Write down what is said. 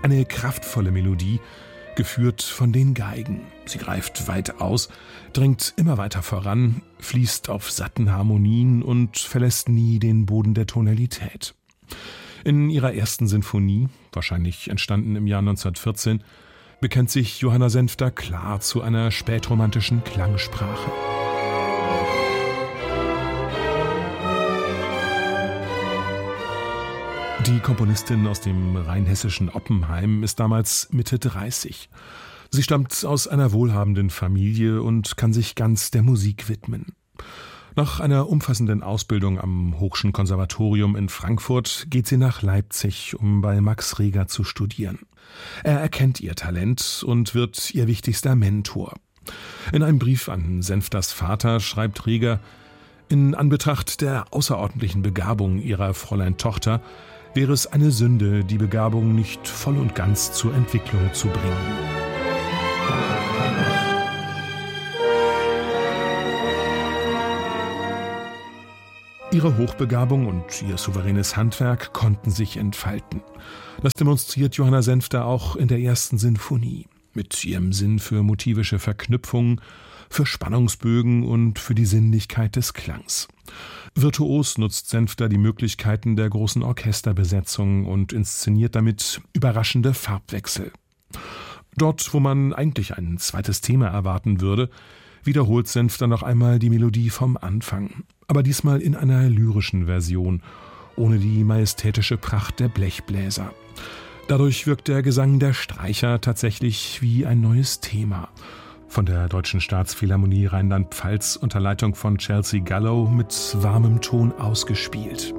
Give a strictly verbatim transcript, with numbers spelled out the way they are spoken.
Eine kraftvolle Melodie, geführt von den Geigen. Sie greift weit aus, dringt immer weiter voran, fließt auf satten Harmonien und verlässt nie den Boden der Tonalität. In ihrer ersten Sinfonie, wahrscheinlich entstanden im Jahr neunzehnhundertvierzehn, bekennt sich Johanna Senfter klar zu einer spätromantischen Klangsprache. Die Komponistin aus dem rheinhessischen Oppenheim ist damals Mitte dreißig. Sie stammt aus einer wohlhabenden Familie und kann sich ganz der Musik widmen. Nach einer umfassenden Ausbildung am Hochschen Konservatorium in Frankfurt geht sie nach Leipzig, um bei Max Reger zu studieren. Er erkennt ihr Talent und wird ihr wichtigster Mentor. In einem Brief an Senfters Vater schreibt Reger: In Anbetracht der außerordentlichen Begabung ihrer Fräulein-Tochter wäre es eine Sünde, die Begabung nicht voll und ganz zur Entwicklung zu bringen. Ihre Hochbegabung und ihr souveränes Handwerk konnten sich entfalten. Das demonstriert Johanna Senfter auch in der ersten Sinfonie. Mit ihrem Sinn für motivische Verknüpfungen, für Spannungsbögen und für die Sinnlichkeit des Klangs. Virtuos nutzt Senfter die Möglichkeiten der großen Orchesterbesetzung und inszeniert damit überraschende Farbwechsel. Dort, wo man eigentlich ein zweites Thema erwarten würde, wiederholt Senfter noch einmal die Melodie vom Anfang, aber diesmal in einer lyrischen Version, ohne die majestätische Pracht der Blechbläser. Dadurch wirkt der Gesang der Streicher tatsächlich wie ein neues Thema. Von der Deutschen Staatsphilharmonie Rheinland-Pfalz unter Leitung von Chelsea Gallo mit warmem Ton ausgespielt.